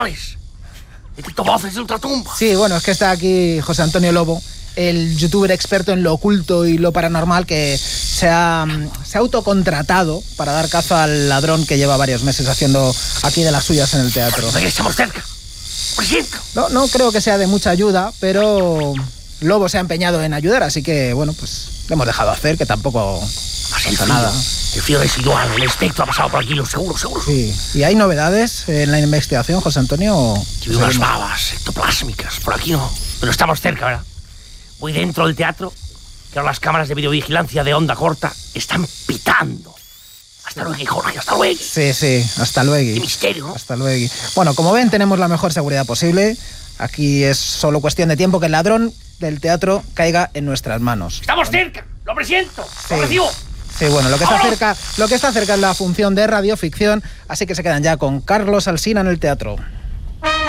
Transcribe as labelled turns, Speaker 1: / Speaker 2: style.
Speaker 1: Detecto voces de ultratumba.
Speaker 2: Sí, bueno, es que está aquí José Antonio Lobo, el youtuber experto en lo oculto y lo paranormal, que se ha autocontratado para dar caza al ladrón que lleva varios meses haciendo aquí de las suyas en el teatro.
Speaker 1: Estamos cerca.
Speaker 2: No creo que sea de mucha ayuda, pero Lobo se ha empeñado en ayudar, así que, bueno, pues le hemos dejado hacer, que tampoco pasa nada.
Speaker 1: El frío residual, el espectro ha pasado por aquí, seguro.
Speaker 2: Sí. ¿Y hay novedades en la investigación, José Antonio?
Speaker 1: Yo vi unas babas ectoplásmicas, por aquí no. Pero estamos cerca, ¿verdad? Voy dentro del teatro, que ahora las cámaras de videovigilancia de onda corta están pitando. Hasta luego, Jorge, hasta luego.
Speaker 2: Sí, hasta luego.
Speaker 1: Qué misterio, ¿no?
Speaker 2: Hasta luego. Bueno, como ven, tenemos la mejor seguridad posible. Aquí es solo cuestión de tiempo que el ladrón del teatro caiga en nuestras manos.
Speaker 1: ¡Estamos cerca! ¡Lo presiento! ¡Lo recibo!
Speaker 2: Sí, bueno, lo que está cerca es la función de radioficción, así que se quedan ya con Carlos Alsina en el teatro.